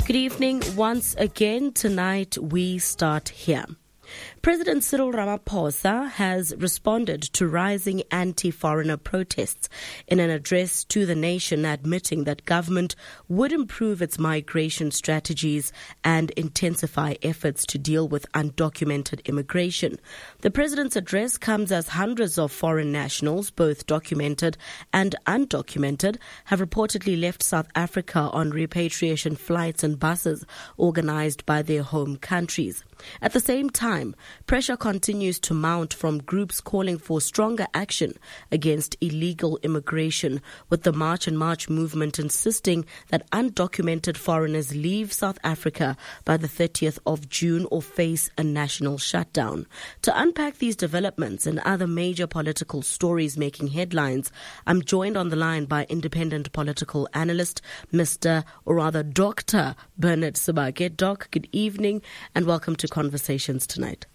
Good evening once again. Tonight we start here. President Cyril Ramaphosa has responded to rising anti-foreigner protests in an address to the nation, admitting that government would improve its migration strategies and intensify efforts to deal with undocumented immigration. The president's address comes as hundreds of foreign nationals, both documented and undocumented, have reportedly left South Africa on repatriation flights and buses organized by their home countries. At the same time, pressure continues to mount from groups calling for stronger action against illegal immigration, with the March and March movement insisting that undocumented foreigners leave South Africa by the 30th of June or face a national shutdown. To unpack these developments and other major political stories making headlines, I'm joined on the line by independent political analyst, Dr. Bernard Sibake. Doc, good evening and welcome to Conversations tonight.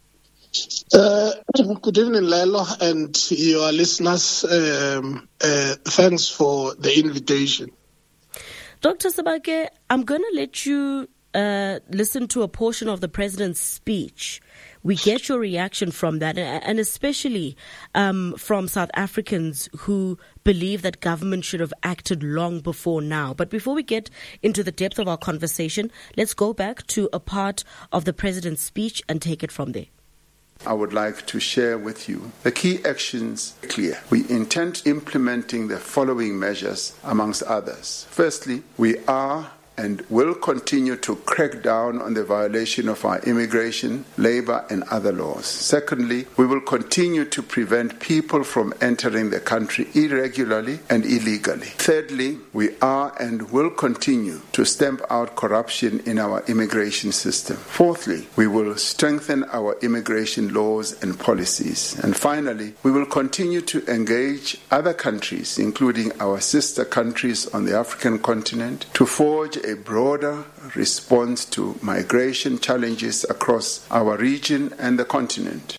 Good evening, Lelo, and your listeners. Thanks for the invitation. Dr. Sibake, I'm going to let you listen to a portion of the president's speech. We get your reaction from that, and especially from South Africans who believe that government should have acted long before now. But before we get into the depth of our conversation, let's go back to a part of the president's speech and take it from there. I would like to share with you the key actions clear. We intend implementing the following measures, amongst others. Firstly, we are and will continue to crack down on the violation of our immigration, labor, and other laws. Secondly, we will continue to prevent people from entering the country irregularly and illegally. Thirdly, we are and will continue to stamp out corruption in our immigration system. Fourthly, we will strengthen our immigration laws and policies. And finally, we will continue to engage other countries, including our sister countries on the African continent, to forge a broader response to migration challenges across our region and the continent.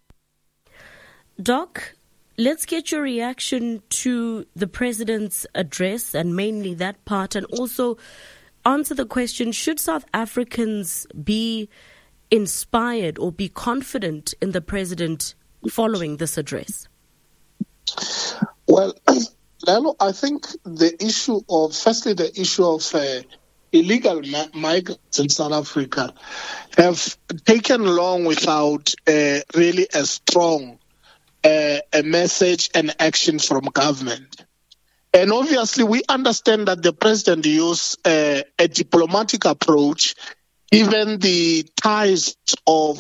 Doc, let's get your reaction to the president's address and mainly that part, and also answer the question, should South Africans be inspired or be confident in the president following this address? Well, Lalo, I think the issue of illegal migrants in South Africa have taken long without really a strong a message and action from government. And obviously, we understand that the president used a diplomatic approach, given the ties of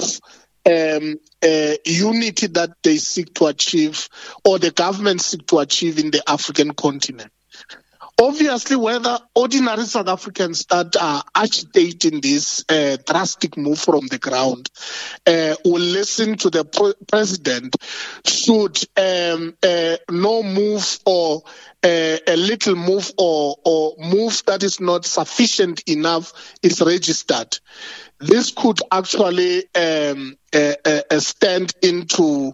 unity that they seek to achieve, or the government seek to achieve in the African continent. Obviously, whether ordinary South Africans that are agitating this drastic move from the ground will listen to the president, should no move or a little move or move that is not sufficient enough is registered, this could actually stand into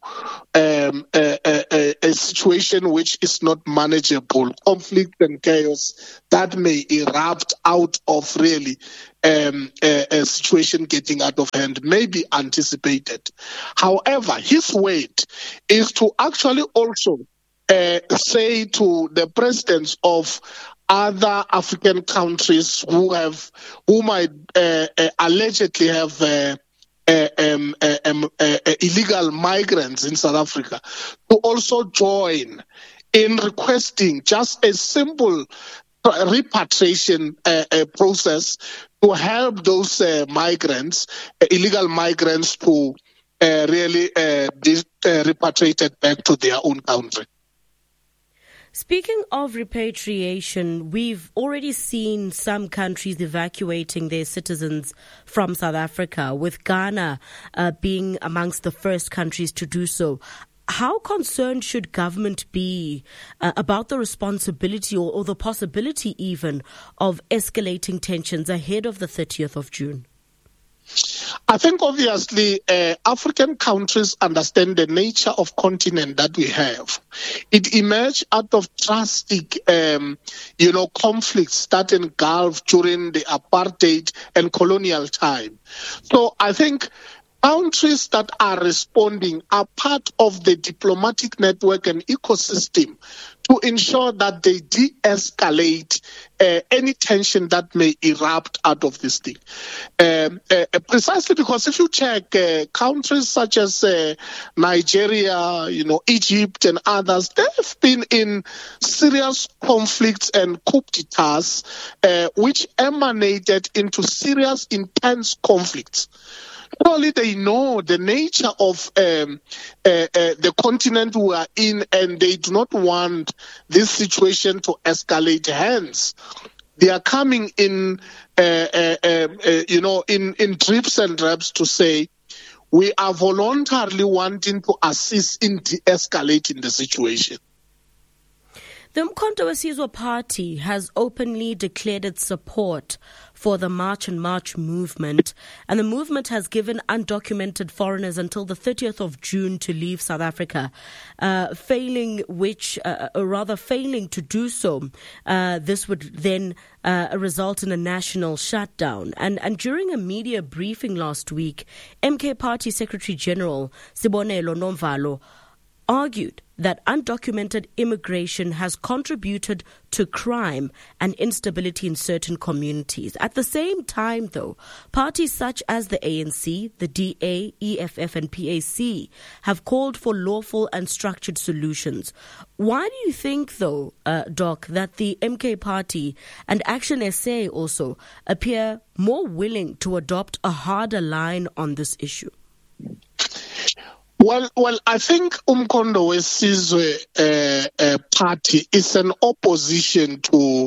a situation which is not manageable, conflict and chaos that may erupt out of really a situation getting out of hand, may be anticipated. However, his weight is to actually also say to the presidents of other African countries who might allegedly have illegal migrants in South Africa, to also join in requesting just a simple repatriation process to help those illegal migrants, to really be repatriated back to their own country. Speaking of repatriation, we've already seen some countries evacuating their citizens from South Africa, with Ghana being amongst the first countries to do so. How concerned should government be about the responsibility or the possibility even of escalating tensions ahead of the 30th of June? I think obviously African countries understand the nature of continent that we have. It emerged out of drastic, conflicts that engulfed during the apartheid and colonial time. So I think countries that are responding are part of the diplomatic network and ecosystem to ensure that they de-escalate any tension that may erupt out of this thing. Precisely because if you check countries such as Nigeria, Egypt and others, they've been in serious conflicts and coup d'etats which emanated into serious, intense conflicts. Surely they know the nature of the continent we are in, and they do not want this situation to escalate. Hence, they are coming in, in drips and drabs to say, we are voluntarily wanting to assist in de-escalating the situation. The Umkhonto we Sizwe Party has openly declared its support for the March and March movement, and the movement has given undocumented foreigners until the 30th of June to leave South Africa, failing to do so. This would then result in a national shutdown. And during a media briefing last week, MK Party Secretary General Sibonelo Nomvalo argued that undocumented immigration has contributed to crime and instability in certain communities. At the same time, though, parties such as the ANC, the DA, EFF and PAC have called for lawful and structured solutions. Why do you think, though, Doc, that the MK Party and Action SA also appear more willing to adopt a harder line on this issue? Well, I think Umkhonto we Sizwe Party is an opposition to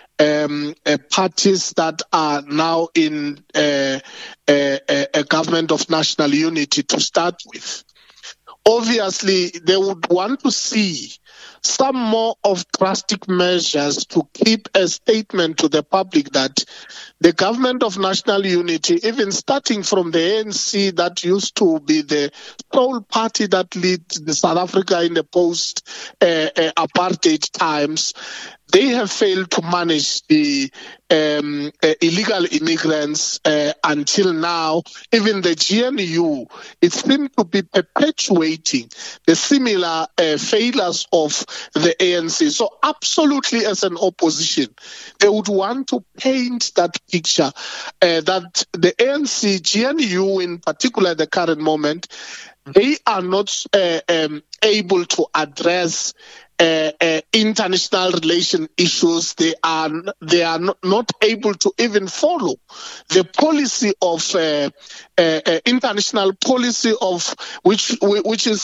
parties that are now in a government of national unity to start with. Obviously, they would want to see some more of drastic measures to keep a statement to the public that the government of national unity, even starting from the ANC that used to be the sole party that leads South Africa in the post-apartheid times, they have failed to manage the illegal immigrants until now. Even the GNU, it seems to be perpetuating the similar failures of the ANC. So absolutely as an opposition, they would want to paint that picture that the ANC, GNU in particular at the current moment, they are not able to address international relation issues. They are not able to even follow the policy of international policy of which is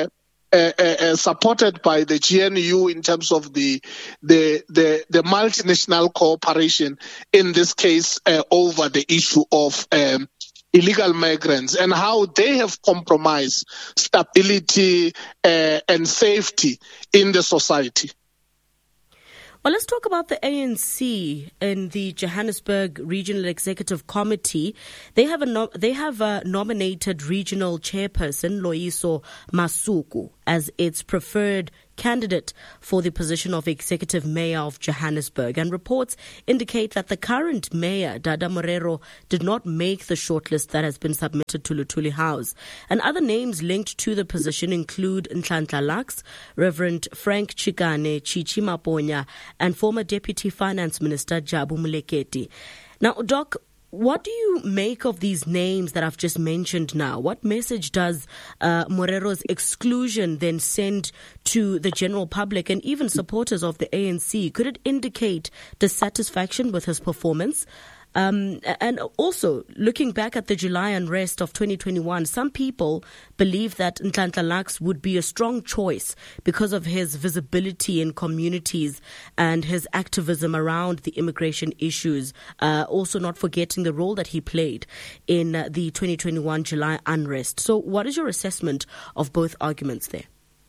supported by the GNU in terms of the multinational cooperation, in this case over the issue of illegal migrants and how they have compromised stability and safety in the society. Well, let's talk about the ANC in the Johannesburg Regional Executive Committee. They have nominated regional chairperson Loyiso Masuku as its preferred candidate for the position of executive mayor of Johannesburg. And reports indicate that the current mayor, Dada Morero, did not make the shortlist that has been submitted to Luthuli House. And other names linked to the position include Nhlanhla Lux, Reverend Frank Chikane, Chichi Maponya, and former Deputy Finance Minister Jabu Moleketi. Now, Doc, what do you make of these names that I've just mentioned now? What message does Morero's exclusion then send to the general public and even supporters of the ANC? Could it indicate dissatisfaction with his performance? And also, looking back at the July unrest of 2021, some people believe that Nhlanhla Lux would be a strong choice because of his visibility in communities and his activism around the immigration issues, also not forgetting the role that he played in the 2021 July unrest. So what is your assessment of both arguments there?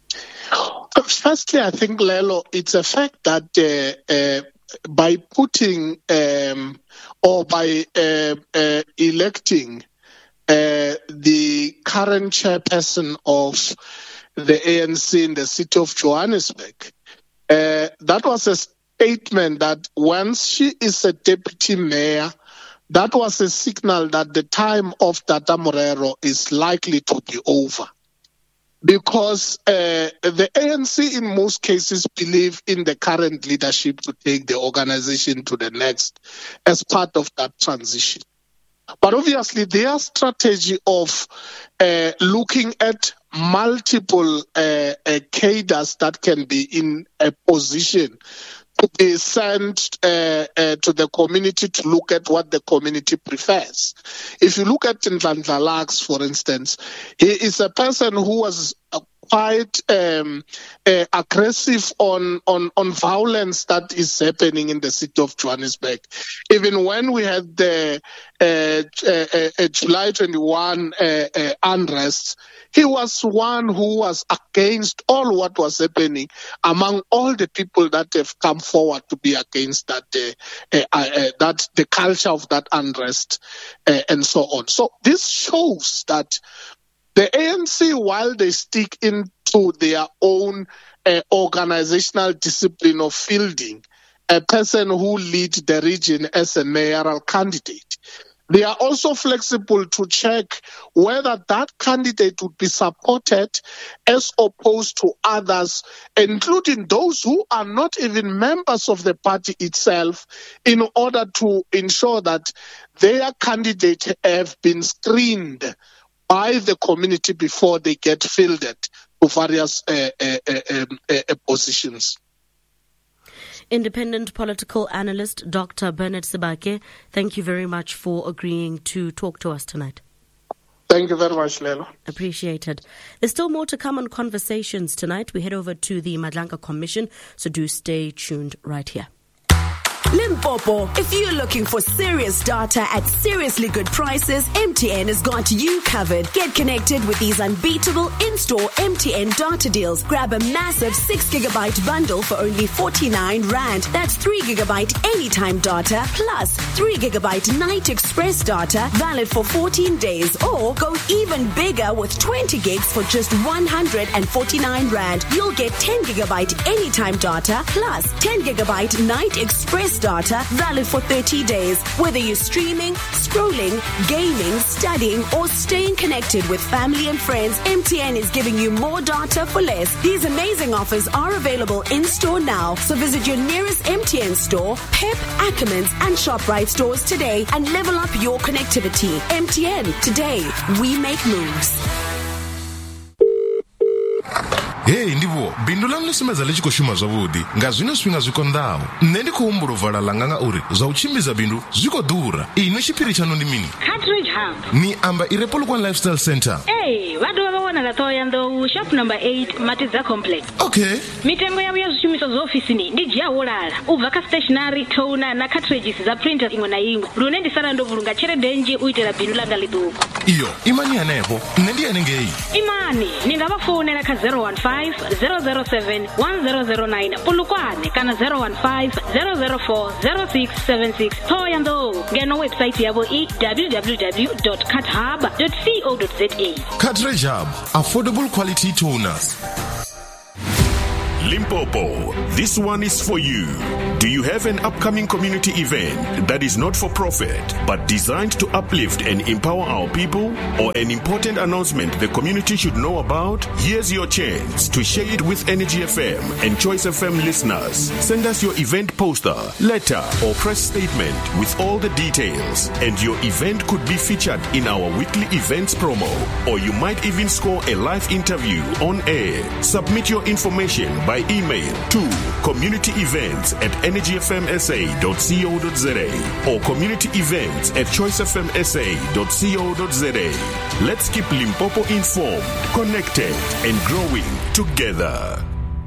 Firstly, I think, Lelo, it's a fact that by putting or by electing the current chairperson of the ANC in the city of Johannesburg. That was a statement that once she is a deputy mayor, that was a signal that the time of Tata Morero is likely to be over. Because the ANC in most cases believe in the current leadership to take the organization to the next as part of that transition. But obviously their strategy of looking at multiple cadres that can be in a position to be sent to the community to look at what the community prefers. If you look at Nhlanhla Lux, for instance, he is a person who was quite aggressive on violence that is happening in the city of Johannesburg. Even when we had the July 21 unrest, he was one who was against all what was happening among all the people that have come forward to be against that the culture of that unrest and so on. So this shows that the ANC, while they stick into their own organizational discipline of fielding a person who leads the region as a mayoral candidate, they are also flexible to check whether that candidate would be supported as opposed to others, including those who are not even members of the party itself, in order to ensure that their candidates have been screened by the community before they get fielded to various positions. Independent political analyst Dr. Bernard Sibake, thank you very much for agreeing to talk to us tonight. Thank you very much, Lelo. Appreciated. There's still more to come on Conversations tonight. We head over to the Madlanka Commission, so do stay tuned right here. Limpopo, if you're looking for serious data at seriously good prices, MTN has got you covered. Get connected with these unbeatable in-store MTN data deals. Grab a massive 6GB bundle for only 49 Rand. That's 3GB anytime data plus 3GB night express data valid for 14 days. Or go even bigger with 20 gigs for just 149 Rand. You'll get 10GB anytime data plus 10GB night express data valid for 30 days. Whether you're streaming, scrolling, gaming, studying, or staying connected with family and friends, MTN is giving you more data for less. These amazing offers are available in-store now. So visit your nearest MTN store, Pep, Ackermans, and ShopRite stores today and level up your connectivity. MTN, today we make moves. Hey, ndivo, bindu langu lisimeza lichiko shuma zavudi, nga zwino swinga zwiko ndao. Nendi kuumburo vala langanga uri, za uchimbiza bindu, zwiko dura. Ino shipiri chano ni mini. Cartridge Hub. Ni amba Irepolu One Lifestyle Center. Hey, wadu wawana la toya ndo shop number 8, Matiza Complex. Okay. Mitengo ya wiyo shumiso za ofisi ni, ndijia ulala. Uvaka stationary, toner, na cartridges za printer ingo na ingo. Runendi sana ndo vulunga chere denji uitela bindu langa liduko. Iyo, imani ya nebo, nendi ya nengei. Imani, ninga wafune na ka 015-007-1009 Pulukwane kana 015-004-0676 Toya ndo ngeno website yabo www.cathub.co.za. Cartridge Hub, affordable quality toners. Limpopo, this one is for you. Do you have an upcoming community event that is not for profit but designed to uplift and empower our people, or an important announcement the community should know about? Here's your chance to share it with Energy FM and Choice FM listeners. Send us your event poster, letter, or press statement with all the details, and your event could be featured in our weekly events promo, or you might even score a live interview on air. Submit your information by email to communityevents@energyfmsa.co.za or communityevents@choicefmsa.co.za. Let's keep Limpopo informed, connected, and growing together.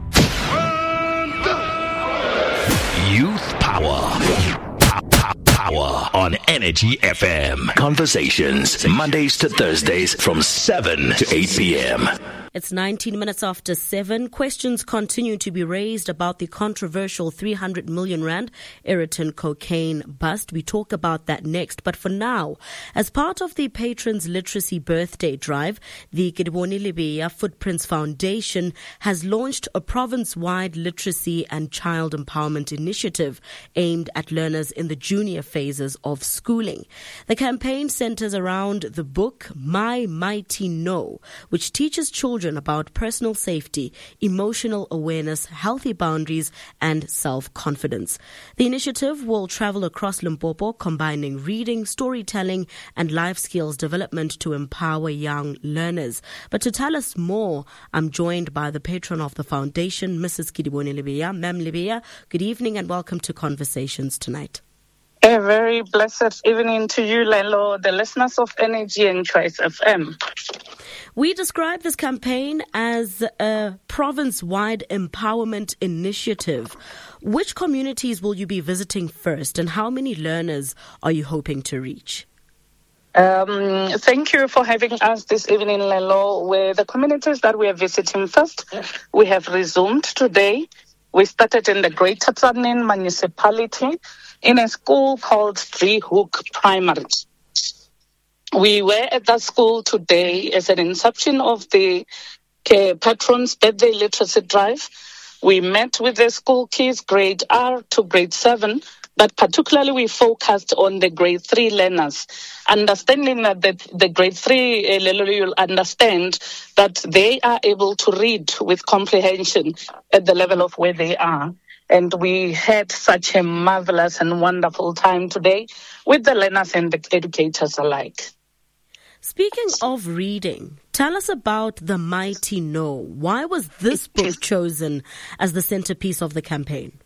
Youth Power. Power on Energy FM. Conversations, Mondays to Thursdays from 7 to 8 p.m. It's 19 minutes after 7. Questions continue to be raised about the controversial 300 million rand Aeroton cocaine bust. We talk about that next. But for now, as part of the Patrons Literacy Birthday Drive, the Kedibone Lebeya Footprints Foundation has launched a province-wide literacy and child empowerment initiative aimed at learners in the junior phases of schooling. The campaign centers around the book My Mighty No, which teaches children about personal safety, emotional awareness, healthy boundaries, and self-confidence. The initiative will travel across Limpopo, combining reading, storytelling, and life skills development to empower young learners. But to tell us more, I'm joined by the patron of the foundation, Mrs. Kedibone Lebeya. Ma'am Lebeya, good evening and welcome to Conversations tonight. A very blessed evening to you, Lelo, the listeners of Energy and Choice FM. We describe this campaign as a province-wide empowerment initiative. Which communities will you be visiting first, and how many learners are you hoping to reach? Thank you for having us this evening, Lelo. With the communities that we are visiting first, we have resumed today. We started in the Greater Tzaneen municipality in a school called Driehoek Primary. We were at that school today as an inception of the Patrons Birthday Literacy Drive. We met with the school kids, grade R to grade 7, but particularly we focused on the grade 3 learners, understanding that the grade 3, you'll understand that they are able to read with comprehension at the level of where they are. And we had such a marvelous and wonderful time today with the learners and the educators alike. Speaking of reading, tell us about The Mighty No. Why was this book chosen as the centerpiece of the campaign?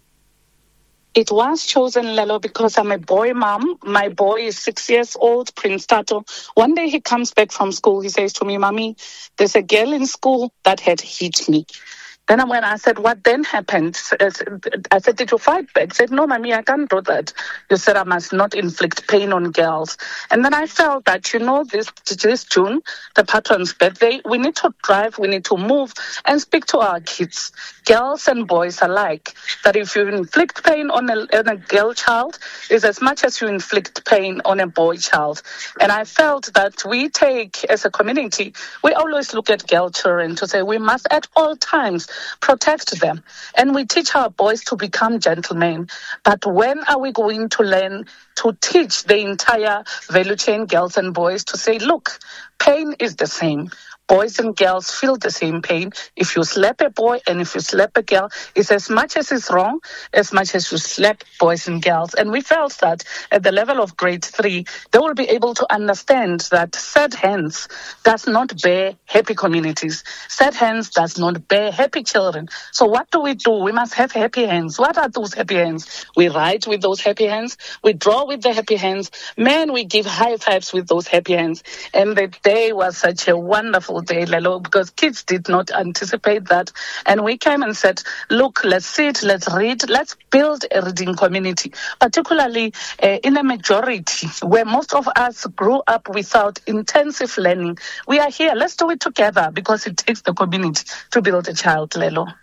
It was chosen, Lelo, because I'm a boy mom. My boy is 6 years old, Prince Tato. One day he comes back from school. He says to me, "Mommy, there's a girl in school that had hit me." Then when I said, "What then happened?" I said, "Did you fight back?" He said, "No, Mommy, I can't do that. You said I must not inflict pain on girls." And then I felt that, this June, the Patron's birthday, we need to drive, we need to move and speak to our kids, girls and boys alike, that if you inflict pain on a girl child, is as much as you inflict pain on a boy child. And I felt that we take, as a community, we always look at girl children to say we must at all times protect them. And we teach our boys to become gentlemen. But when are we going to learn to teach the entire value chain, girls and boys, to say, look, pain is the same. Boys and girls feel the same pain. If you slap a boy and if you slap a girl, it's as much as it's wrong, as much as you slap boys and girls. And we felt that at the level of grade 3, they will be able to understand that sad hands does not bear happy communities. Sad hands does not bear happy children. So what do? We must have happy hands. What are those happy hands? We write with those happy hands. We draw with the happy hands. Man, we give high fives with those happy hands. And the day was such a wonderful day, Lelo, because kids did not anticipate that. And we came and said, look, let's sit, let's read, let's build a reading community, particularly in a majority where most of us grew up without intensive learning. We are here, let's do it together, because it takes the community to build a child, Lelo.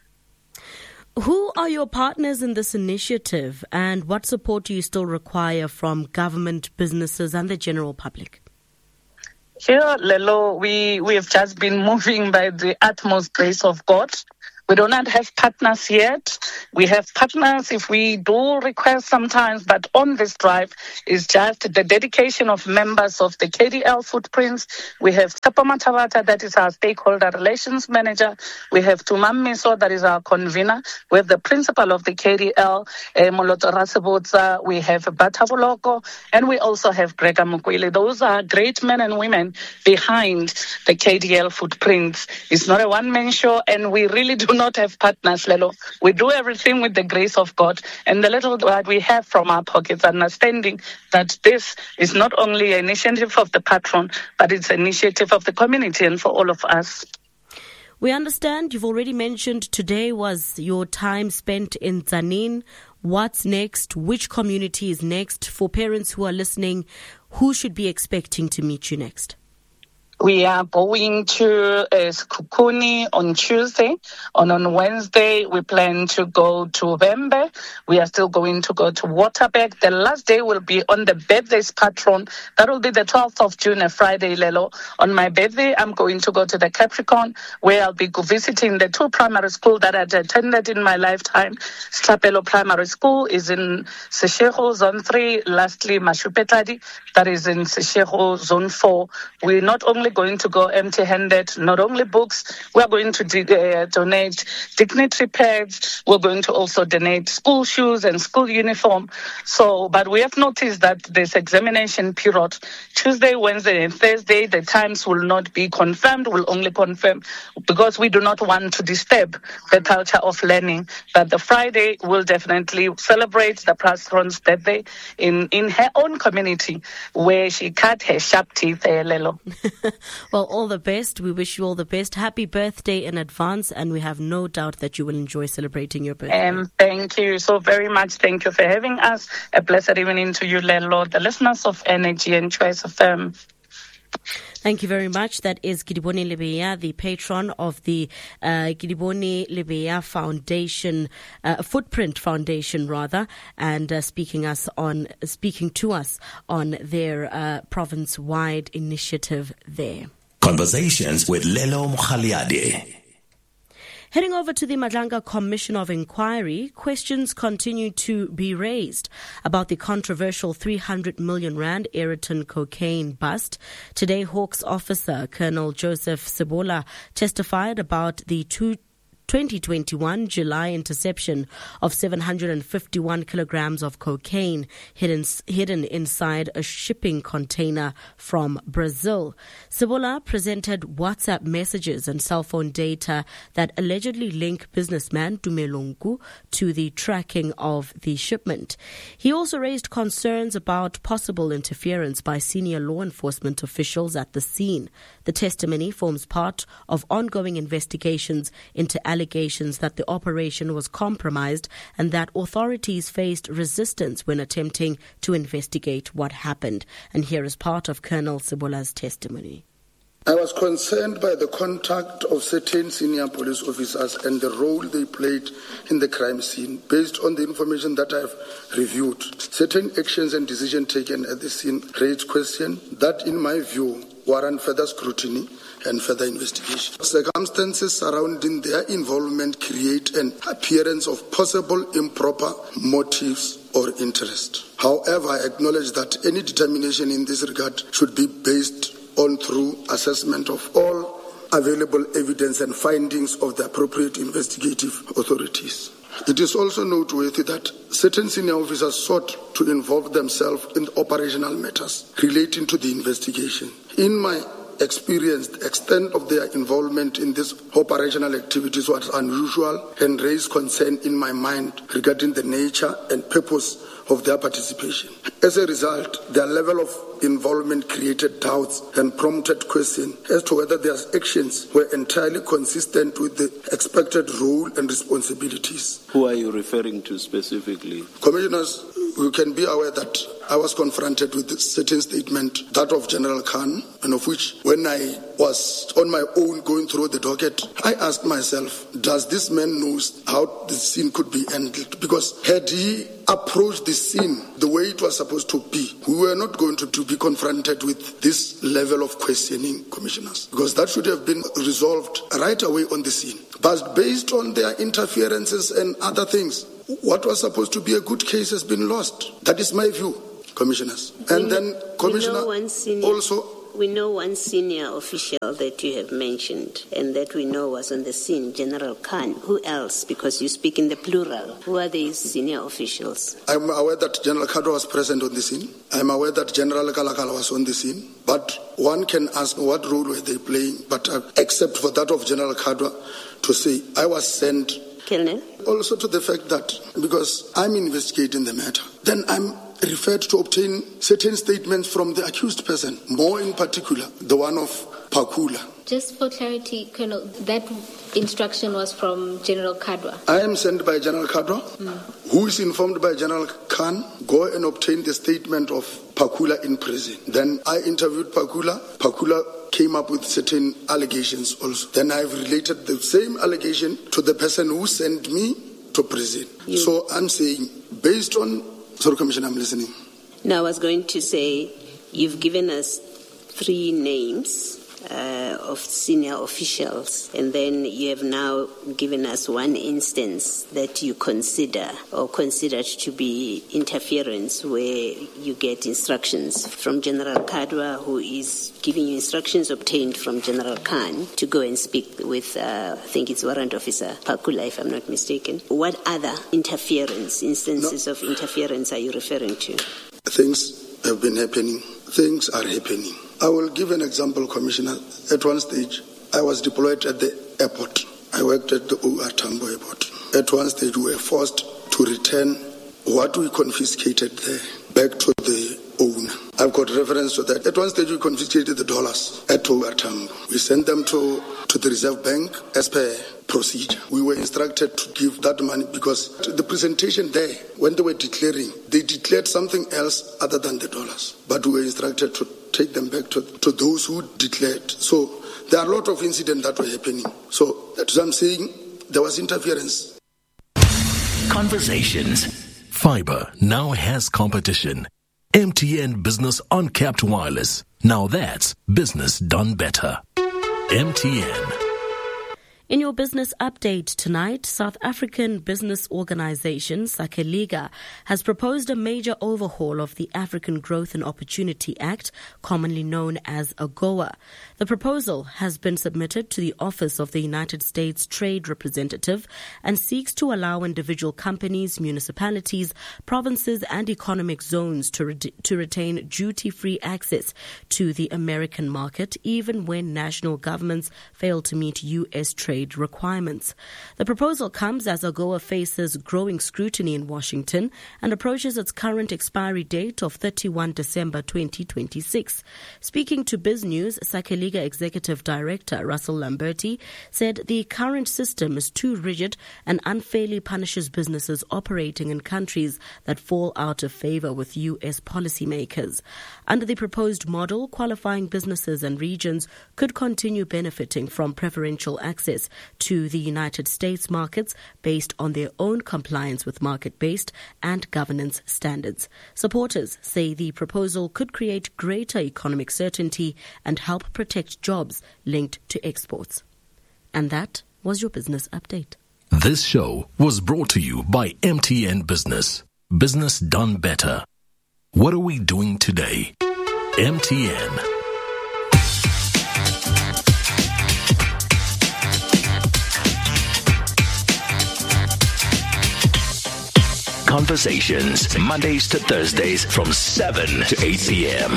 Who are your partners in this initiative, and what support do you still require from government, businesses, and the general public? Here, Lelo, we have just been moving by the utmost grace of God. We do not have partners yet. We have partners if we do request sometimes, but on this drive is just the dedication of members of the KDL Footprints. We have Tapama Tavata, that is our stakeholder relations manager. We have Tumam Miso, that is our convener. We have the principal of the KDL, Moloto Rasebotsa. We have Batabuloko, and we also have Grega Mukwili. Those are great men and women behind the KDL Footprints. It's not a one-man show, and we really do not have partners, Lelo. We do everything with the grace of God and the little that we have from our pockets, understanding that this is not only an initiative of the patron, but it's an initiative of the community and for all of us. We understand you've already mentioned today was your time spent in Tzaneen. What's next? Which community is next? For parents who are listening, who should be expecting to meet you next? We are going to Sekhukhune on Tuesday. On Wednesday, we plan to go to Vhembe. We are still going to go to Waterberg. The last day will be on the birthday's patron. That will be the 12th of June, a Friday, Lelo. On my birthday, I'm going to go to the Capricorn, where I'll be visiting the 2 primary schools that I attended in my lifetime. Strapelo Primary School is in Seshego, Zone 3. Lastly, Mashupetadi, that is in Seshego, Zone 4. We're not only going to go empty-handed, not only books, we're going to donate dignitary pads, we're going to also donate school shoes and school uniform. But we have noticed that this examination period, Tuesday, Wednesday, and Thursday, the times will not be confirmed, we'll only confirm because we do not want to disturb the culture of learning. But the Friday will definitely celebrate the patron's birthday in her own community where she cut her sharp teeth, Lelo. Well, all the best. We wish you all the best. Happy birthday in advance, and we have no doubt that you will enjoy celebrating your birthday. Thank you so very much. Thank you for having us. A blessed evening to you, Lelo, the listeners of Energy and Choice FM. Thank you very much. That is Kidiboni Lebeya, the patron of the Kidiboni Lebeya Foundation, Footprint Foundation rather, and speaking to us on their province-wide initiative there. Conversations with Lelo Mkhaliade. Heading over to the Madlanga Commission of Inquiry, questions continue to be raised about the controversial 300 million rand Aeroton cocaine bust. Today, Hawks officer Colonel Joseph Sebola testified about the 2021 July interception of 751 kilograms of cocaine hidden inside a shipping container from Brazil. Sebola presented WhatsApp messages and cell phone data that allegedly link businessman Tumelonku to the tracking of the shipment. He also raised concerns about possible interference by senior law enforcement officials at the scene. The testimony forms part of ongoing investigations into allegations that the operation was compromised and that authorities faced resistance when attempting to investigate what happened. And here is part of Colonel Sebola's testimony. I was concerned by the contact of certain senior police officers and the role they played in the crime scene. Based on the information that I have reviewed, certain actions and decisions taken at the scene raised questions that, in my view, warrant further scrutiny and further investigation. Circumstances surrounding their involvement create an appearance of possible improper motives or interest. However, I acknowledge that any determination in this regard should be based on through assessment of all available evidence and findings of the appropriate investigative authorities. It is also noteworthy that certain senior officers sought to involve themselves in operational matters relating to the investigation. In my experience, the extent of their involvement in these operational activities was unusual and raised concern in my mind regarding the nature and purpose of their participation. As a result, their level of involvement created doubts and prompted questions as to whether their actions were entirely consistent with the expected role and responsibilities. Who are you referring to specifically? Commissioners, you can be aware that I was confronted with a certain statement, that of General Khan, and of which, when I was on my own going through the docket, I asked myself, does this man know how the scene could be handled? Because had he approached the scene the way it was supposed to be, we were not going to be confronted with this level of questioning, commissioners, because that should have been resolved right away on the scene. But based on their interferences and other things, what was supposed to be a good case has been lost. That is my view, commissioners. And then, Commissioner, we know one senior official that you have mentioned and that we know was on the scene, General Khan. Who else? Because you speak in the plural. Who are these senior officials? I'm aware that General Kadwa was present on the scene. I'm aware that General Kalakala was on the scene. But one can ask what role were they playing, but except for that of General Kadwa to say, I was sent. Colonel? Also to the fact that, because I'm investigating the matter, then I'm referred to obtain certain statements from the accused person, more in particular, the one of Phakula. Just for clarity, Colonel, that instruction was from General Kadwa? I am sent by General Kadwa, who is informed by General Khan, go and obtain the statement of Phakula in prison. Then I interviewed Phakula. Phakula came up with certain allegations also. Then I've related the same allegation to the person who sent me to prison. So I'm saying, based on... Sorry, Commissioner, I'm listening. Now, I was going to say, you've given us 3 names of senior officials, and then you have now given us one instance that you consider or considered to be interference, where you get instructions from General Kadwa, who is giving you instructions obtained from General Khan to go and speak with, I think it's Warrant Officer Pakula, if I'm not mistaken. What other instances of interference are you referring to? Things have been happening. Things are happening. I will give an example, Commissioner. At one stage, I was deployed at the airport. I worked at the OR Tambo airport. At one stage, we were forced to return what we confiscated there back to the owner. I've got reference to that. At one stage, we confiscated the dollars at OR Tambo. We sent them to the Reserve Bank as per procedure. We were instructed to give that money because the presentation there, when they were declaring, they declared something else other than the dollars. But we were instructed to take them back to those who declared. So there are a lot of incidents that were happening. So that's what I'm saying. There was interference. Conversations. Fiber now has competition. MTN Business Uncapped Wireless. Now that's business done better. MTN. In your business update tonight, South African business organization Sakeliga has proposed a major overhaul of the African Growth and Opportunity Act, commonly known as AGOA. The proposal has been submitted to the Office of the United States Trade Representative and seeks to allow individual companies, municipalities, provinces and economic zones to retain duty-free access to the American market, even when national governments fail to meet U.S. trade requirements. The proposal comes as AGOA faces growing scrutiny in Washington and approaches its current expiry date of 31 December 2026. Speaking to BizNews, Sakeliga Executive Director Russell Lamberti said the current system is too rigid and unfairly punishes businesses operating in countries that fall out of favor with U.S. policymakers. Under the proposed model, qualifying businesses and regions could continue benefiting from preferential access to the United States markets based on their own compliance with market-based and governance standards. Supporters say the proposal could create greater economic certainty and help protect jobs linked to exports. And that was your business update. This show was brought to you by MTN Business. Business done better. What are we doing today? MTN. Conversations, Mondays to Thursdays from 7 to 8 p.m.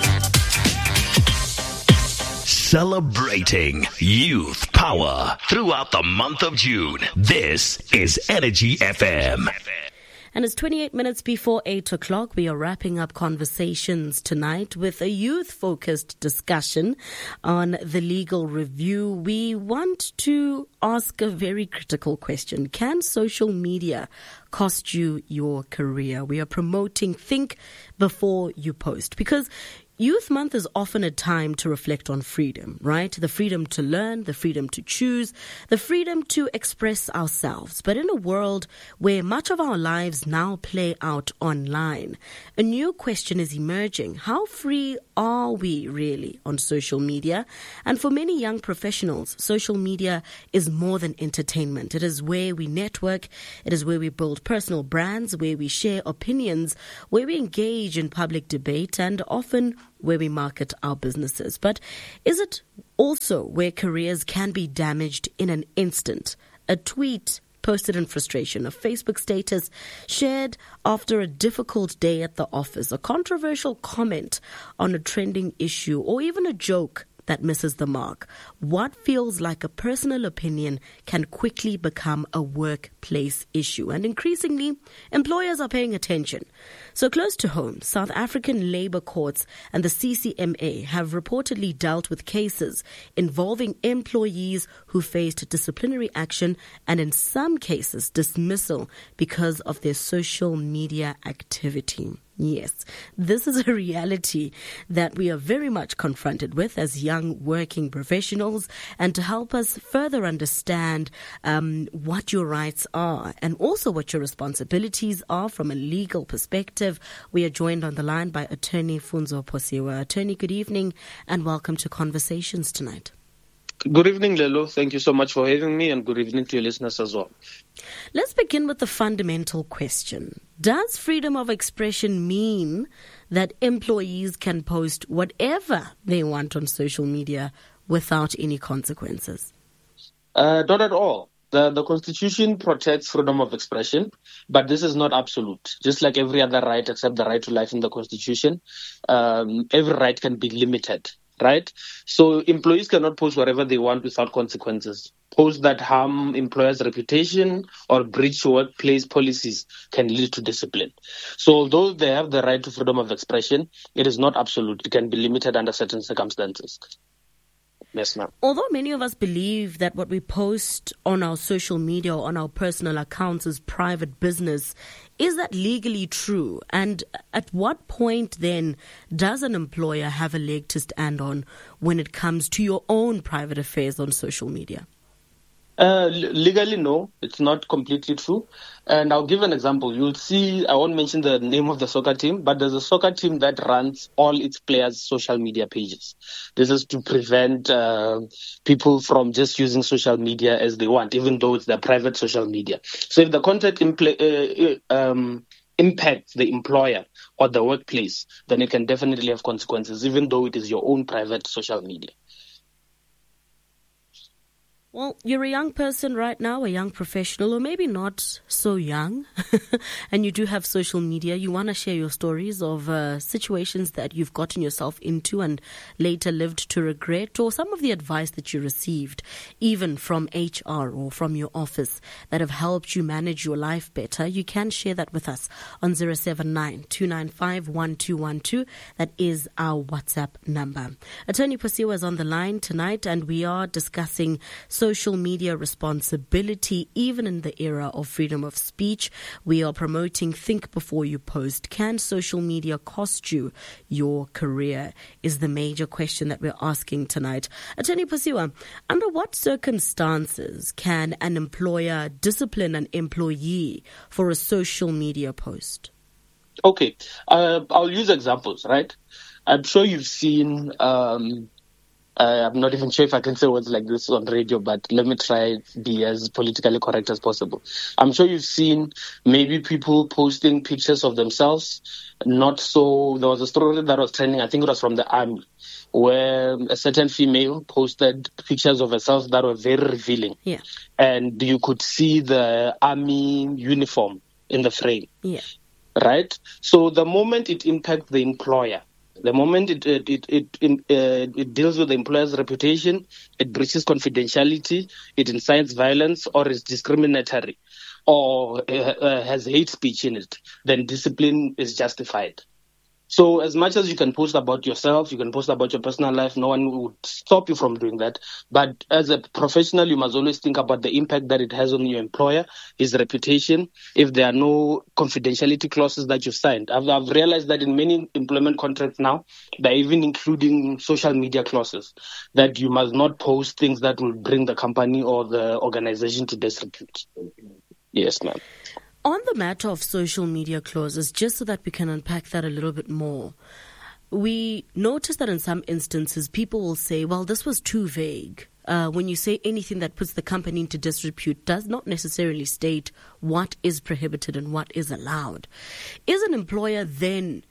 Celebrating youth power throughout the month of June. This is Energy FM. And it's 28 minutes before 8 o'clock. We are wrapping up conversations tonight with a youth-focused discussion on the legal review. We want to ask a very critical question. Can social media cost you your career? We are promoting Think Before You Post because Youth Month is often a time to reflect on freedom, right? The freedom to learn, the freedom to choose, the freedom to express ourselves. But in a world where much of our lives now play out online, a new question is emerging. How free are we really on social media? And for many young professionals, social media is more than entertainment. It is where we network. It is where we build personal brands, where we share opinions, where we engage in public debate, and often where we market our businesses. But is it also where careers can be damaged in an instant? A tweet posted in frustration, a Facebook status shared after a difficult day at the office, a controversial comment on a trending issue, or even a joke that misses the mark. What feels like a personal opinion can quickly become a workplace issue, and increasingly, employers are paying attention. So close to home, South African labor courts and the CCMA have reportedly dealt with cases involving employees who faced disciplinary action and in some cases dismissal because of their social media activity. Yes, this is a reality that we are very much confronted with as young working professionals, and to help us further understand what your rights are and also what your responsibilities are from a legal perspective, we are joined on the line by Attorney Funzo Posiwa. Attorney, good evening and welcome to Conversations tonight. Good evening, Lelo. Thank you so much for having me, and good evening to your listeners as well. Let's begin with the fundamental question. Does freedom of expression mean that employees can post whatever they want on social media without any consequences? Not at all. The Constitution protects freedom of expression, but this is not absolute. Just like every other right except the right to life in the Constitution, every right can be limited. Right? So employees cannot post whatever they want without consequences. Posts that harm employers' reputation or breach workplace policies can lead to discipline. So although they have the right to freedom of expression, it is not absolute. It can be limited under certain circumstances. Yes, ma'am. Although many of us believe that what we post on our social media or on our personal accounts is private business, is that legally true? And at what point then does an employer have a leg to stand on when it comes to your own private affairs on social media? Legally, no, it's not completely true. And I'll give an example. You'll see, I won't mention the name of the soccer team, but there's a soccer team that runs all its players' social media pages. This is to prevent people from just using social media as they want, even though it's their private social media. So if the content impacts the employer or the workplace, then it can definitely have consequences, even though it is your own private social media. Well, you're a young person right now, a young professional, or maybe not so young, and you do have social media. You want to share your stories of situations that you've gotten yourself into and later lived to regret, or some of the advice that you received, even from HR or from your office, that have helped you manage your life better. You can share that with us on 079-295-1212. That is our WhatsApp number. Attorney Posiwa is on the line tonight, and we are discussing social media responsibility, even in the era of freedom of speech. We are promoting think before you post. Can social media cost you your career? Is the major question that we're asking tonight. Attorney Posiwa, under what circumstances can an employer discipline an employee for a social media post? Okay, I'll use examples, right? I'm sure you've seen I'm not even sure if I can say words like this on radio, but let me try to be as politically correct as possible. I'm sure you've seen maybe people posting pictures of themselves. Not so. There was a story that was trending, I think it was from the army, where a certain female posted pictures of herself that were very revealing. Yeah. And you could see the army uniform in the frame. Yeah. Right? So the moment it impacts the employer, the moment it deals with the employer's reputation, it breaches confidentiality, it incites violence, or is discriminatory, or has hate speech in it, then discipline is justified. So as much as you can post about yourself, you can post about your personal life, no one would stop you from doing that. But as a professional, you must always think about the impact that it has on your employer, his reputation, if there are no confidentiality clauses that you've signed. I've realized that in many employment contracts now, they're even including social media clauses, that you must not post things that will bring the company or the organization to disrepute. Yes, ma'am. On the matter of social media clauses, just so that we can unpack that a little bit more, we notice that in some instances people will say, well, this was too vague. When you say anything that puts the company into disrepute does not necessarily state what is prohibited and what is allowed. Is an employer then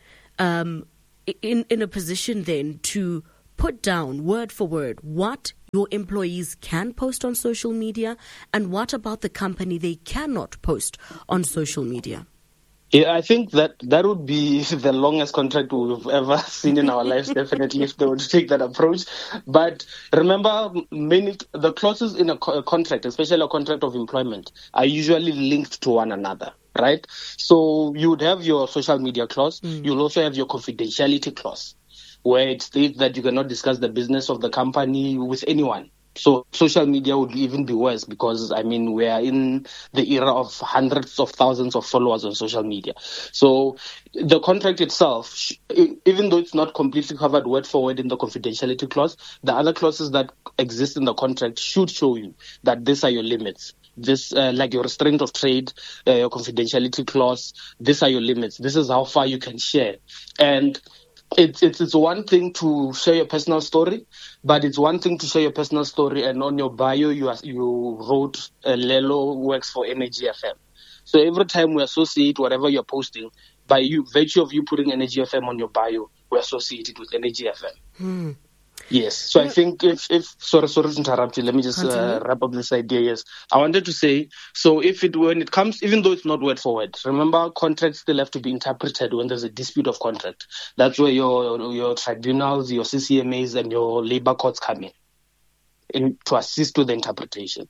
in a position then to put down word for word what your employees can post on social media, and what about the company they cannot post on social media? Yeah, I think that would be the longest contract we've ever seen in our lives, definitely, if they were to take that approach. But remember, the clauses in a contract, especially a contract of employment, are usually linked to one another, right? So you would have your social media clause. You'll also have your confidentiality clause, where it states that you cannot discuss the business of the company with anyone, So social media would even be worse because, I mean, we are in the era of hundreds of thousands of followers on social media. So the contract itself, even though it's not completely covered word for word in the confidentiality clause, the other clauses that exist in the contract should show you that these are your limits. This, like your restraint of trade, your confidentiality clause, these are your limits. This is how far you can share. And it's one thing to share your personal story, but it's one thing to share your personal story and on your bio you wrote Lelo works for Energy FM. So every time we associate whatever you're posting, by virtue of you putting Energy FM on your bio, we associate it with Energy FM. Yes. So I think if sorry to interrupt you, let me just wrap up this idea. Yes. I wanted to say, so when it comes, even though it's not word for word, remember contracts still have to be interpreted when there's a dispute of contract. That's where your tribunals, your CCMAs and your labor courts come in to assist with the interpretation.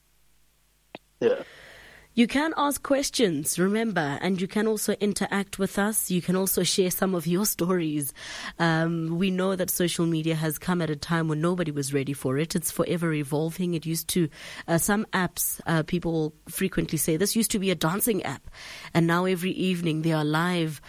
Yeah. You can ask questions, remember, and you can also interact with us. You can also share some of your stories. We know that social media has come at a time when nobody was ready for it. It's forever evolving. It used to, some apps, people frequently say, this used to be a dancing app. And now every evening there are live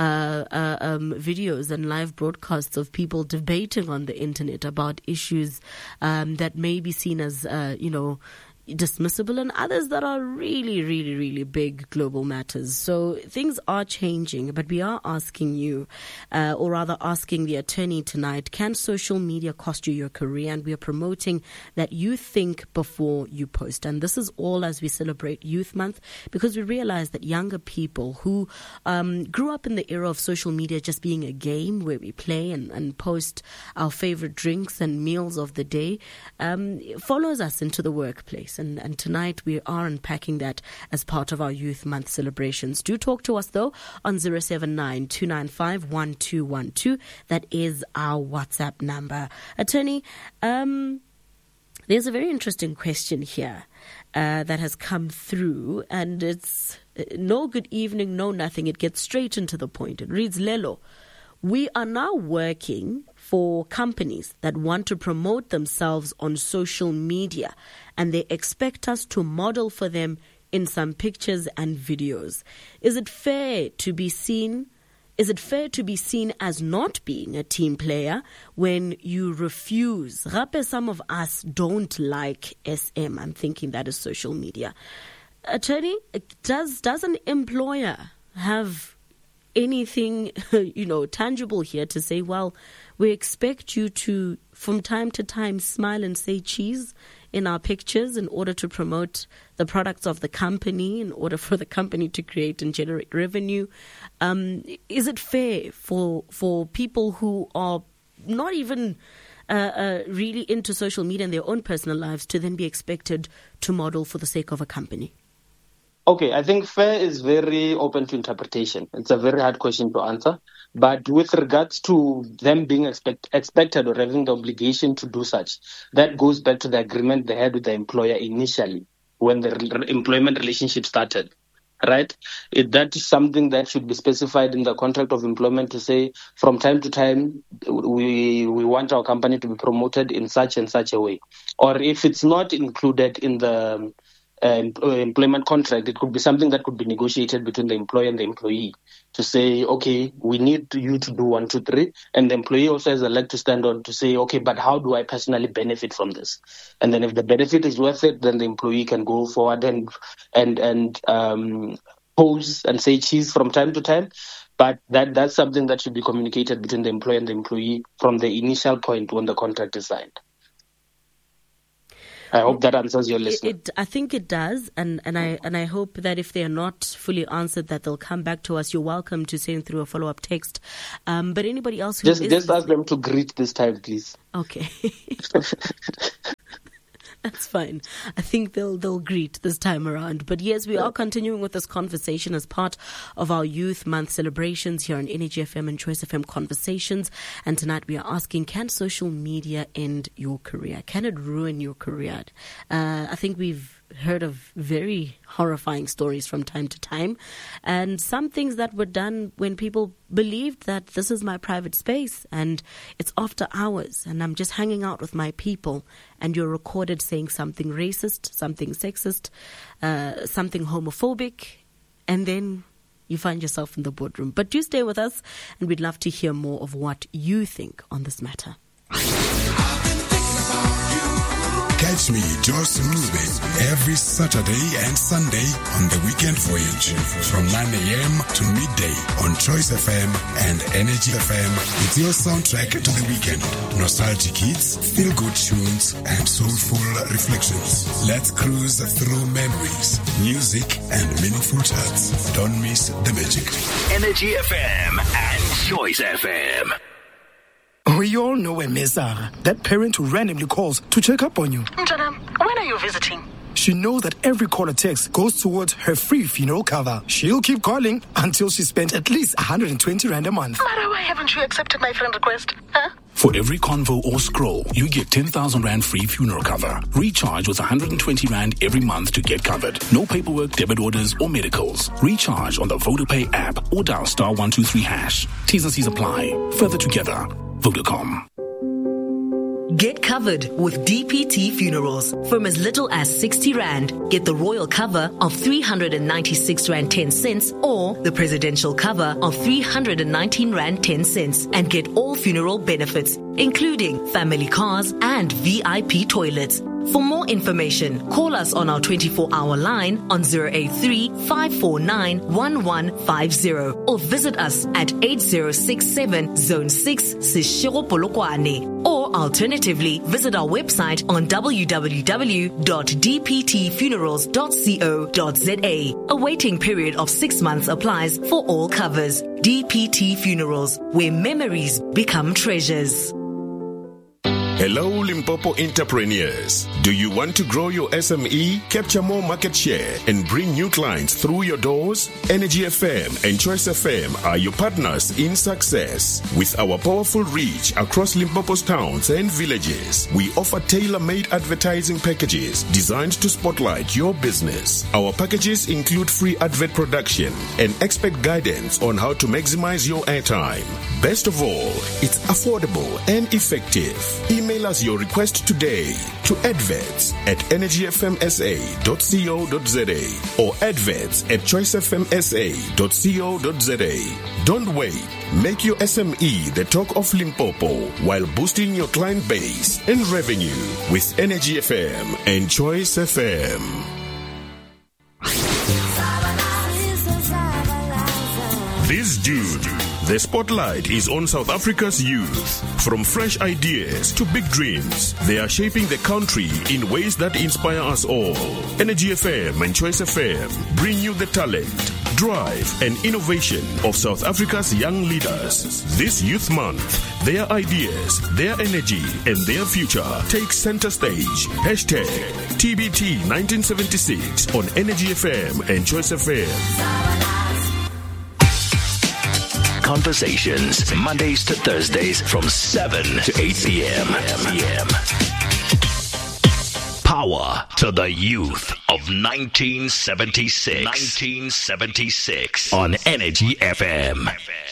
videos and live broadcasts of people debating on the internet about issues that may be seen as, dismissible, and others that are really, really, really big global matters. So things are changing, but we are asking you, or rather asking the attorney tonight, can social media cost you your career? And we are promoting that you think before you post. And this is all as we celebrate Youth Month, because we realize that younger people who grew up in the era of social media just being a game where we play and post our favorite drinks and meals of the day, follows us into the workplace. And tonight we are unpacking that as part of our Youth Month celebrations. Do talk to us, though, on 079-295-1212. That is our WhatsApp number. Attorney, there's a very interesting question here that has come through, and it's no good evening, no nothing. It gets straight into the point. It reads, Lelo, we are now working for companies that want to promote themselves on social media, and they expect us to model for them in some pictures and videos. Is it fair to be seen as not being a team player when you refuse? Rape, some of us don't like SM. I'm thinking that is social media. Attorney, does an employer have anything, tangible here to say, well, we expect you to, from time to time, smile and say cheese in our pictures in order to promote the products of the company, in order for the company to create and generate revenue? Is it fair for people who are not even really into social media in their own personal lives to then be expected to model for the sake of a company? Okay, I think fair is very open to interpretation. It's a very hard question to answer. But with regards to them being expected or having the obligation to do such, that goes back to the agreement they had with the employer initially when the employment relationship started, right? That is something that should be specified in the contract of employment to say, from time to time, we want our company to be promoted in such and such a way. Or if it's not included in the employment contract, it could be something that could be negotiated between the employer and the employee to say, okay, we need you to do 1, 2, 3, and the employee also has a leg to stand on to say, okay, but how do I personally benefit from this? And then if the benefit is worth it, then the employee can go forward and pose and say cheese from time to time. But that's something that should be communicated between the employer and the employee from the initial point when the contract is signed. I hope that answers your listener. I think it does, and I hope that if they are not fully answered, that they'll come back to us. You're welcome to send through a follow-up text. But anybody else who just ask them to greet this time, please. Okay. That's fine. I think they'll greet this time around. But yes, we are continuing with this conversation as part of our Youth Month celebrations here on Energy FM and Choice FM Conversations. And tonight we are asking, can social media end your career? Can it ruin your career? I think we've heard of very horrifying stories from time to time, and some things that were done when people believed that this is my private space and it's after hours and I'm just hanging out with my people, and you're recorded saying something racist, something sexist, something homophobic, and then you find yourself in the boardroom. But do stay with us, and we'd love to hear more of what you think on this matter. Catch me, Joss Mube, every Saturday and Sunday on the Weekend Voyage from 9 a.m. to midday on Choice FM and Energy FM with your soundtrack to the weekend. Nostalgic hits, feel-good tunes, and soulful reflections. Let's cruise through memories, music, and meaningful chats. Don't miss the magic. Energy FM and Choice FM. We all know a Mesara, that parent who randomly calls to check up on you. Mtanam, when are you visiting? She knows that every call or text goes towards her free funeral cover. She'll keep calling until she spent at least 120 Rand a month. Mara, why haven't you accepted my friend request? Huh? For every convo or scroll, you get 10,000 Rand free funeral cover. Recharge with 120 Rand every month to get covered. No paperwork, debit orders, or medicals. Recharge on the VodaPay app or dial *123#. T's and C's apply. Further together. Vodacom. Get covered with DPT Funerals. From as little as 60 Rand, get the royal cover of 396 Rand 10 cents or the presidential cover of 319 Rand 10 cents and get all funeral benefits, including family cars and VIP toilets. For more information, call us on our 24-hour line on 083-549-1150 or visit us at 8067 Zone 6 Seshego Polokwane, or alternatively visit our website on www.dptfunerals.co.za. A waiting period of 6 months applies for all covers. DPT Funerals, where memories become treasures. Hello, Limpopo entrepreneurs. Do you want to grow your SME, capture more market share, and bring new clients through your doors? Energy FM and Choice FM are your partners in success. With our powerful reach across Limpopo's towns and villages, we offer tailor-made advertising packages designed to spotlight your business. Our packages include free advert production and expert guidance on how to maximize your airtime. Best of all, it's affordable and effective. Email us your request today to adverts@energyfmsa.co.za or adverts@choicefmsa.co.za. Don't wait. Make your SME the talk of Limpopo while boosting your client base and revenue with Energy FM and Choice FM. This June, the spotlight is on South Africa's youth. From fresh ideas to big dreams, they are shaping the country in ways that inspire us all. Energy FM and Choice FM bring you the talent, drive, and innovation of South Africa's young leaders. This Youth Month, their ideas, their energy, and their future take center stage. Hashtag TBT 1976 on Energy FM and Choice FM. Conversations, Mondays to Thursdays from 7 to 8 p.m. Power to the youth of 1976 on Energy FM.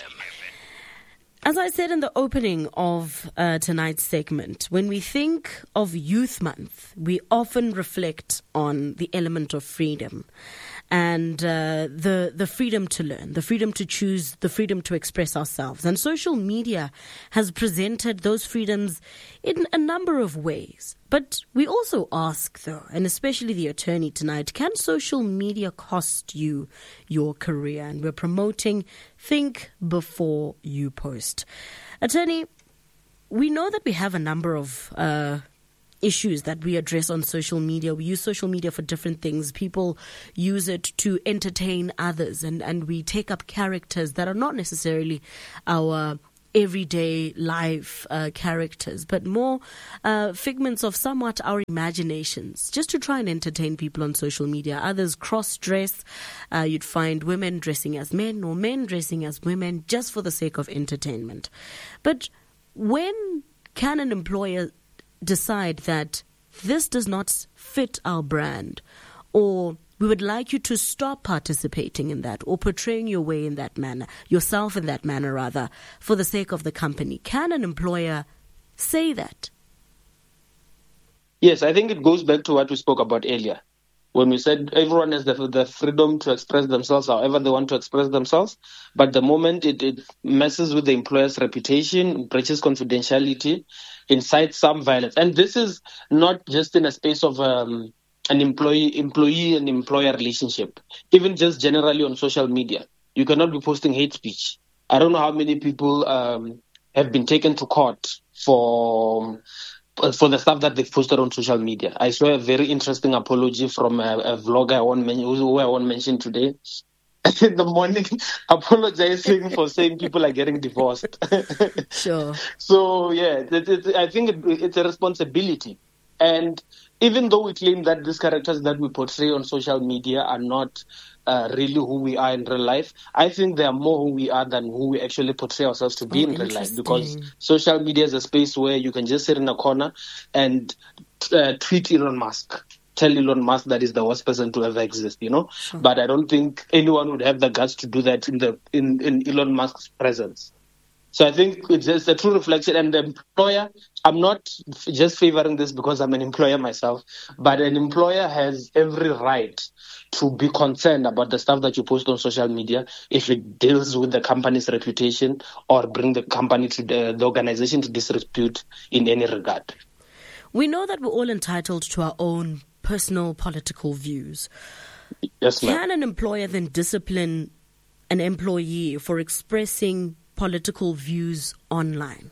As I said in the opening of tonight's segment, when we think of Youth Month, we often reflect on the element of freedom. And the freedom to learn, the freedom to choose, the freedom to express ourselves. And social media has presented those freedoms in a number of ways. But we also ask, though, and especially the attorney tonight, can social media cost you your career? And we're promoting Think Before You Post. Attorney, we know that we have a number of issues that we address on social media. We use social media for different things. People use it to entertain others, and we take up characters that are not necessarily our everyday life characters, but more figments of somewhat our imaginations, just to try and entertain people on social media. Others cross-dress. You'd find women dressing as men or men dressing as women just for the sake of entertainment. But when can an employer decide that this does not fit our brand, or we would like you to stop participating in that or portraying your way in that manner, yourself in that manner rather, for the sake of the company. Can an employer say that? Yes, I think it goes back to what we spoke about earlier. When we said everyone has the freedom to express themselves however they want to express themselves, but the moment it messes with the employer's reputation, breaches confidentiality, incites some violence. And this is not just in a space of an employee and employer relationship, even just generally on social media. You cannot be posting hate speech. I don't know how many people have been taken to court for the stuff that they've posted on social media. I saw a very interesting apology from a vlogger who I won't mention today. In the morning, apologizing for saying people are getting divorced. Sure. So, yeah, I think it's a responsibility. And even though we claim that these characters that we portray on social media are not really who we are in real life, I think they are more who we are than who we actually portray ourselves to be in real life. Because social media is a space where you can just sit in a corner and tweet Elon Musk. Tell Elon Musk that he's the worst person to ever exist, you know? Sure. But I don't think anyone would have the guts to do that in Elon Musk's presence. So I think it's just a true reflection. And the employer, I'm not just favoring this because I'm an employer myself, but an employer has every right to be concerned about the stuff that you post on social media if it deals with the company's reputation or bring the company to the organization to disrepute in any regard. We know that we're all entitled to our own personal political views. Yes, ma'am. Can an employer then discipline an employee for expressing political views online?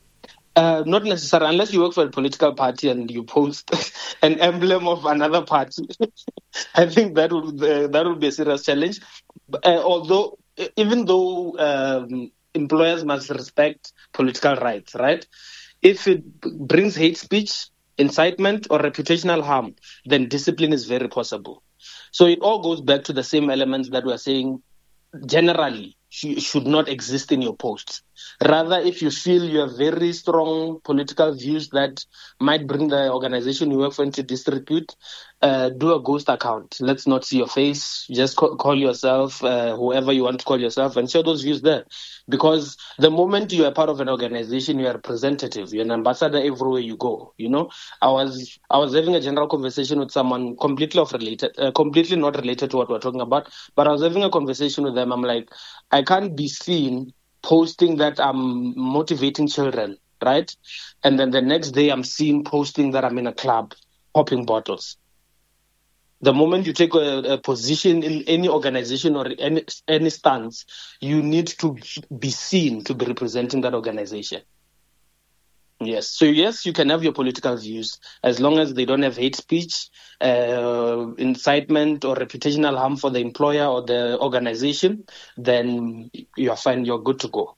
Not necessarily, unless you work for a political party and you post an emblem of another party. I think that would be a serious challenge. Although, even though employers must respect political rights, right? If it brings hate speech, incitement, or reputational harm, then discipline is very possible. So it all goes back to the same elements that we are saying generally should not exist in your posts. Rather, if you feel you have very strong political views that might bring the organization you work for into disrepute, do a ghost account. Let's not see your face. Just call yourself whoever you want to call yourself and share those views there. Because the moment you are part of an organization, you are a representative. You're an ambassador everywhere you go. You know, I was having a general conversation with someone completely not related to what we're talking about, but I was having a conversation with them. I'm like, I can't be seen posting that I'm motivating children, right? And then the next day I'm seen posting that I'm in a club popping bottles. The moment you take a position in any organization or any stance, you need to be seen to be representing that organization. Yes. So yes, you can have your political views as long as they don't have hate speech, incitement or reputational harm for the employer or the organization, then you're fine, you're good to go.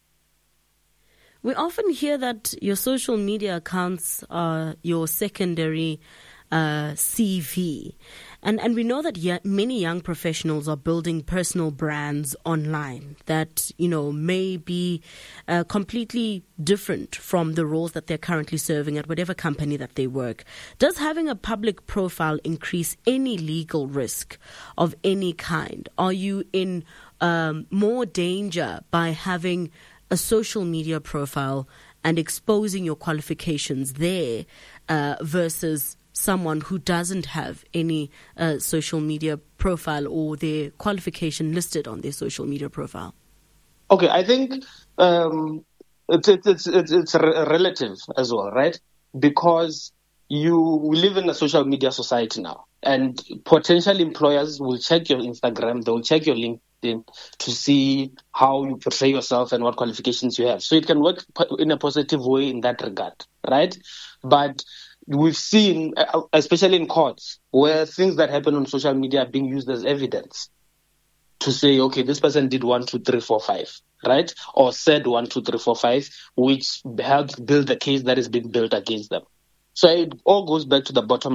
We often hear that your social media accounts are your secondary CV. And we know that many young professionals are building personal brands online that, may be completely different from the roles that they're currently serving at whatever company that they work. Does having a public profile increase any legal risk of any kind? Are you in more danger by having a social media profile and exposing your qualifications there versus someone who doesn't have any social media profile or their qualification listed on their social media profile? Okay, I think it's relative as well, right? Because we live in a social media society now, and potential employers will check your Instagram, they will check your LinkedIn to see how you portray yourself and what qualifications you have. So it can work in a positive way in that regard, right? But we've seen, especially in courts, where things that happen on social media are being used as evidence to say, okay, this person did 1, 2, 3, 4, 5, right? Or said 1, 2, 3, 4, 5, which helps build the case that is being built against them. So it all goes back to the bottom